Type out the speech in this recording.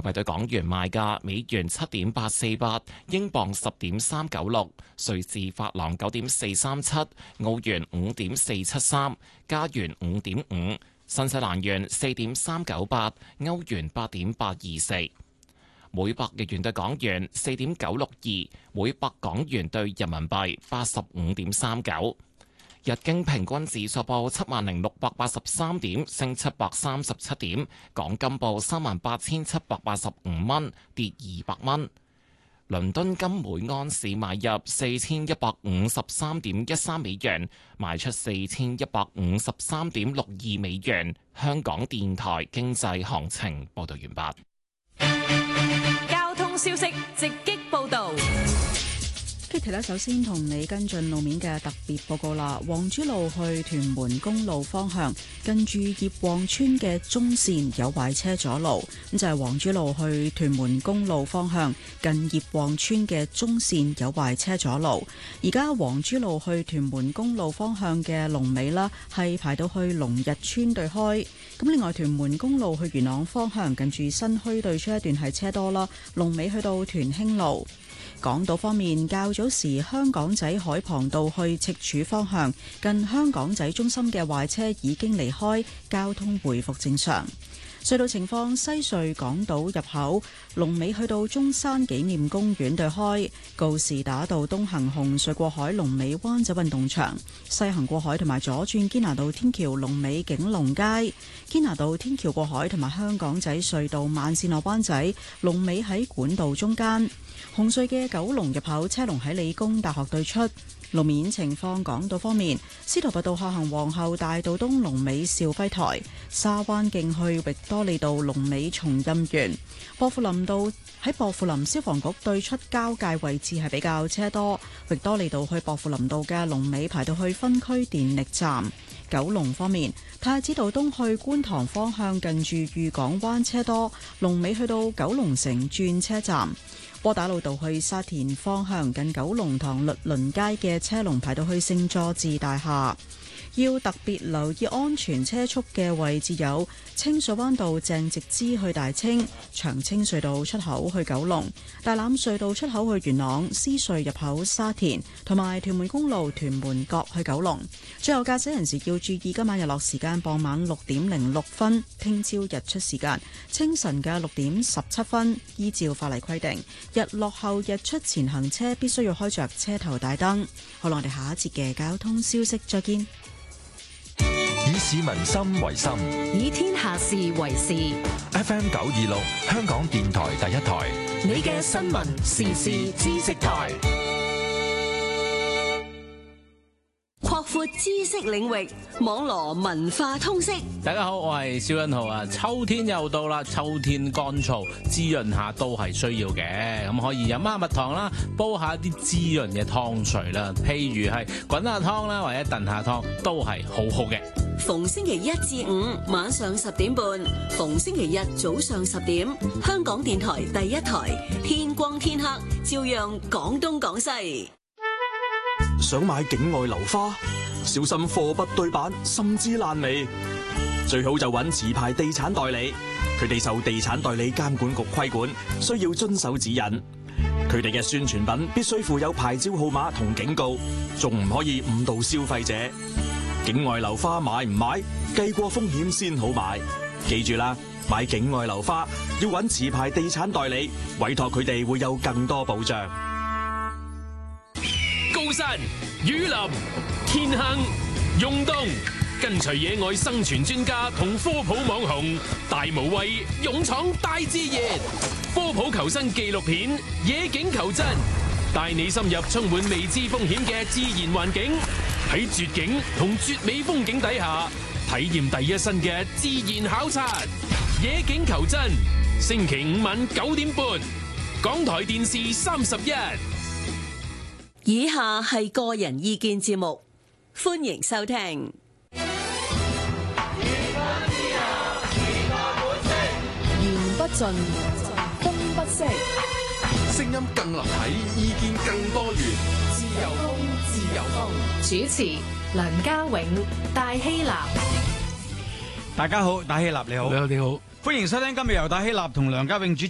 外幣對港元賣價：美元7.848，英鎊10.396，瑞士法郎9.437，澳元5.473，加元5.5，新西蘭元4.398，歐元8.824。每百日元對港元4.962，每百港元對人民幣85.39。日經平均指數報70,683點，升737點。港金報38,785蚊，跌200蚊。倫敦金每安士買入4153.13美元，賣出4153.62美元。香港電台經濟行情報道完畢。 交通消息直擊報道。 Kitty 咧，首先同你跟進路面嘅特別報告啦。黃珠路去屯門公路方向，近住葉旺村嘅中線有壞車阻路，咁就係黃珠路去屯門公路方向，近葉旺村嘅中線有壞車阻路。而家黃珠路去屯門公路方向嘅龍尾啦，係排到去龍日村對開。咁另外，屯門公路去元朗方向，近住新墟對出一段係車多啦，龍尾去到屯興路。港島方面，較早時香港仔海傍道去赤柱方向，近香港仔中心嘅壞車已經離開，交通回復正常。隧道情況：西隧港島入口龍尾去到中山紀念公園對開，告士打道東行紅隧過海龍尾灣仔運動場，西行過海同埋左轉堅拿道天橋龍尾景隆街，堅拿道天橋過海同埋香港仔隧道慢線落灣仔龍尾喺管道中間。紅隧嘅九龍入口車龍喺理工大學對出。路面情況，港島方面，司徒拔道下行皇后大道東龍尾兆輝台，沙灣徑去域多利道龍尾松蔭園，薄扶林道喺薄扶林消防局對出交界位置係比較車多，域多利道去薄扶林道嘅龍尾排到去分區電力站。九龍方面，太子道東去觀塘方向近住裕港灣車多，龍尾去到九龍城轉車站。窩打老道去沙田方向近九龍塘律倫街嘅車龍排到去聖佐治大廈。要特別留意安全車速嘅位置有清水灣道鄭直支去大清、長青隧道出口去九龍、大欖隧道出口去元朗、獅隧入口沙田，同埋屯門公路屯門角去九龍。最後駕駛人士要注意今晚日落時間傍晚6:06，聽朝日出時間清晨嘅6:17。依照法例規定，日落後日出前行車必須要開着車頭大燈。好啦，我哋下一節嘅交通消息再見。 以市民心為心， 以天下事為事。 FM 926，香港電台第一台， 你嘅新聞時事知識台，擴闊知識領域，網羅文化通識。 大家好，我係蕭欣浩啊！秋天又到啦，秋天乾燥，滋潤下都係需要嘅。咁可以飲下蜜糖啦，煲下啲滋潤嘅湯水啦，譬如係滾下湯啦，或者燉下湯，都係好好嘅。 逢星期一至五晚上10:30，逢星期日早上10點，香港電台第一台，天光天黑照樣講東講西。 想買境外樓花，小心貨不對版，甚至爛尾。最好就揾持牌地產代理，佢哋受地產代理監管局規管，需要遵守指引。佢哋嘅宣傳品必須附有牌照號碼同警告，仲唔可以誤導消費者。境外樓花買唔買，計過風險先好買。記住啦，買境外樓花要揾持牌地產代理，委託佢哋會有更多保障。 高山、雨林、天坑、湧東，跟隨野外生存專家同科普網紅大無畏勇闖大自然，科普求生紀錄片《野境求真》，帶你深入充滿未知風險嘅自然環境，喺絕景同絕美風景底下，體驗第一身嘅自然考察。《野境求真》，星期五晚9:30，港台電視31。 以下係個人意見節目，歡迎收聽。 言不盡，風不息，聲音更立體，意見更多元。自由風，自由風。 主持梁家永、戴希立。 大家好，戴希立你好， 你好，你好， 歡迎收聽今日由戴希立同梁家永主持